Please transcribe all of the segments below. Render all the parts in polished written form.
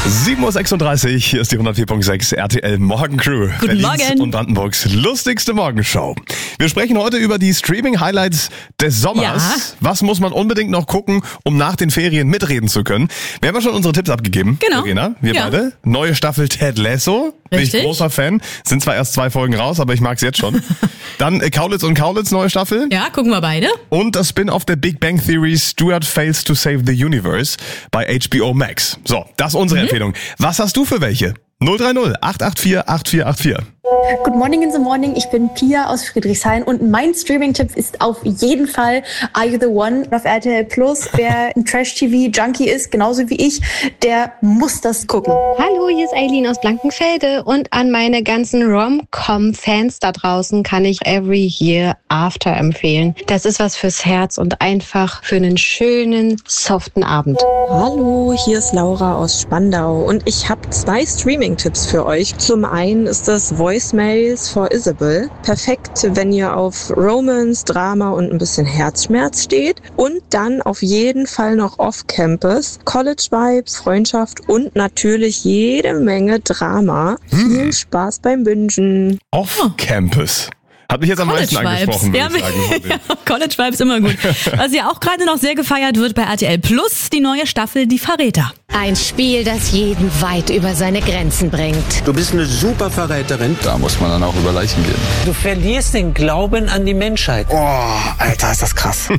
7.36 Uhr, hier ist die 104.6 RTL Morgencrew. Guten Berlins Morgen. und Brandenburgs lustigste Morgenshow. Wir sprechen heute über die Streaming-Highlights des Sommers. Ja. Was muss man unbedingt noch gucken, um nach den Ferien mitreden zu können? Wir haben ja schon unsere Tipps abgegeben. Genau. Verena, wir Ja. beide. Neue Staffel Ted Lasso. Bin ich Richtig. großer Fan. Sind zwar erst 2 Folgen raus, aber ich mag's jetzt schon. Dann Kaulitz und Kaulitz, neue Staffel. Ja, gucken wir beide. Und das Spin-off der Big Bang Theory Stuart Fails to Save the Universe bei HBO Max. So, das ist unsere Empfehlung. Was hast du für welche? 030 884 8484. Good morning in the morning, ich bin Pia aus Friedrichshain und mein Streaming-Tipp ist auf jeden Fall Are You the One auf RTL Plus. Wer ein Trash-TV-Junkie ist, genauso wie ich, der muss das gucken. Hallo, hier ist Eileen aus Blankenfelde und an meine ganzen Rom-Com-Fans da draußen kann ich Every Year After empfehlen. Das ist was fürs Herz und einfach für einen schönen, soften Abend. Hallo, hier ist Laura aus Spandau und ich habe 2 Streaming-Tipps für euch. Zum einen ist das Voicemails for Isabel. Perfekt, wenn ihr auf Romance, Drama und ein bisschen Herzschmerz steht. Und dann auf jeden Fall noch Off-Campus, College-Vibes, Freundschaft und natürlich jede Menge Drama. Viel Spaß beim Bingen. Off-Campus. Hat mich jetzt am meisten angesprochen, würde ich sagen. von denen. College Vibes immer gut. Was ja auch gerade noch sehr gefeiert wird bei RTL Plus, die neue Staffel Die Verräter. Ein Spiel, das jeden weit über seine Grenzen bringt. Du bist eine super Verräterin. Da muss man dann auch über Leichen gehen. Du verlierst den Glauben an die Menschheit. Oh, Alter, ist das krass.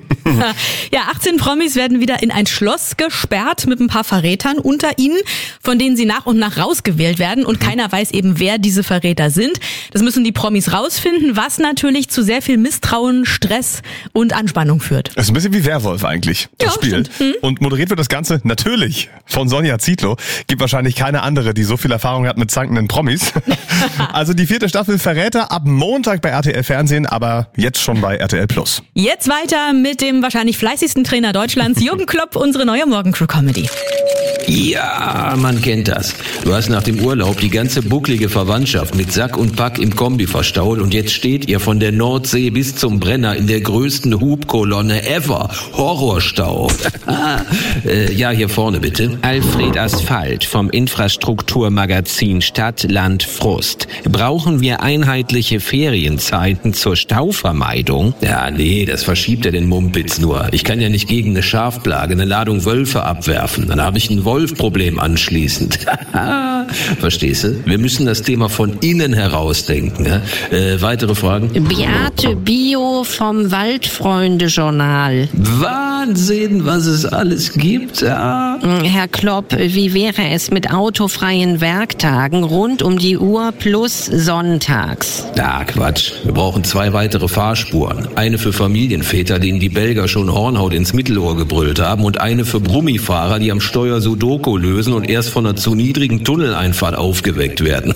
Ja, 18 Promis werden wieder in ein Schloss gesperrt mit ein paar Verrätern unter ihnen, von denen sie nach und nach rausgewählt werden und keiner weiß eben, wer diese Verräter sind. Das müssen die Promis rausfinden, was natürlich zu sehr viel Misstrauen, Stress und Anspannung führt. Das ist ein bisschen wie Werwolf eigentlich, das Ja, Spiel. stimmt. Und moderiert wird das Ganze natürlich von Sonja Zietlow. Gibt wahrscheinlich keine andere, die so viel Erfahrung hat mit zankenden Promis. Also die 4. Staffel Verräter ab Montag bei RTL Fernsehen, aber jetzt schon bei RTL Plus. Jetzt weiter mit dem wahrscheinlich fleißigsten Trainer Deutschlands, Jürgen Klopp, unsere neue Morgencrew-Comedy. Ja, man kennt das. Du hast nach dem Urlaub die ganze bucklige Verwandtschaft mit Sack und Pack im Kombi verstaut und jetzt steht ihr von der Nordsee bis zum Brenner in der größten Hubkolonne ever. Horrorstau. Ja, hier vorne bitte. Alfred Asphalt vom Infrastrukturmagazin Stadt, Land, Frust. Brauchen wir einheitliche Ferienzeiten zur Stauvermeidung? Ja, nee, das verschiebt ja den Mumpitz nur. Ich kann ja nicht gegen eine Schafplage eine Ladung Wölfe abwerfen. Dann habe ich ein Wolfproblem anschließend. Verstehst du? Wir müssen das Thema von innen herausdenken. Ja? Weitere Fragen? Beate Bio vom Waldfreunde-Journal. Wahnsinn, was es alles gibt. Ja. Herr Klopp, wie wäre es mit autofreien Werktagen rund um die Uhr plus sonntags? Ja, Quatsch. Wir brauchen 2 weitere Fahrspuren. Eine für Familienväter, denen die Belgier schon Hornhaut ins Mittelohr gebrüllt haben, und eine für Brummifahrer, die am Steuer Sudoku lösen und erst von einer zu niedrigen Tunneleinfahrt aufgeweckt werden.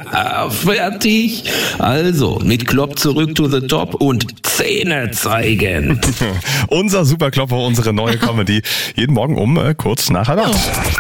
Fertig. Also, mit Klopp zurück to the top und Zähne zeigen. Unser Superklopper, unsere neue Comedy. Jeden Morgen um kurz nach 7:30.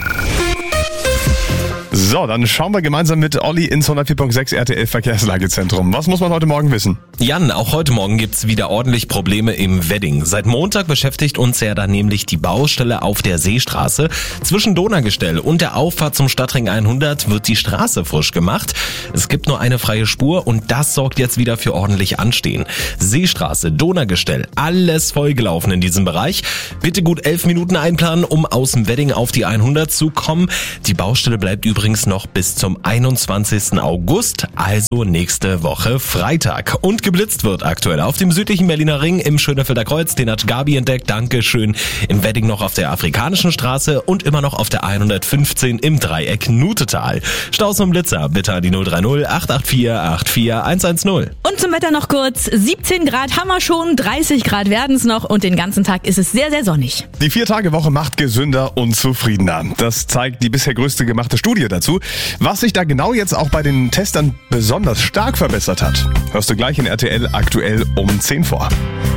So, dann schauen wir gemeinsam mit Olli ins 104.6 RTL Verkehrslagezentrum. Was muss man heute Morgen wissen? Jan, auch heute Morgen gibt's wieder ordentlich Probleme im Wedding. Seit Montag beschäftigt uns ja dann nämlich die Baustelle auf der Seestraße. Zwischen Donaugestell und der Auffahrt zum Stadtring 100 wird die Straße frisch gemacht. Es gibt nur eine freie Spur und das sorgt jetzt wieder für ordentlich Anstehen. Seestraße, Donaugestell, alles vollgelaufen in diesem Bereich. Bitte gut 11 Minuten einplanen, um aus dem Wedding auf die 100 zu kommen. Die Baustelle bleibt übrigens noch bis zum 21. August, also nächste Woche Freitag. Und geblitzt wird aktuell auf dem südlichen Berliner Ring im Schönefelder Kreuz. Den hat Gabi entdeckt, Dankeschön. In Wedding noch auf der Afrikanischen Straße und immer noch auf der 115 im Dreieck Nutetal. Staus und Blitzer bitte an die 030 884 84110. Und zum Wetter noch kurz. 17 Grad haben wir schon, 30 Grad werden es noch und den ganzen Tag ist es sehr, sehr sonnig. Die 4-Tage-Woche macht gesünder und zufriedener. Das zeigt die bisher größte gemachte Studie dazu. Was sich da genau jetzt auch bei den Testern besonders stark verbessert hat, hörst du gleich in RTL aktuell um 10 vor.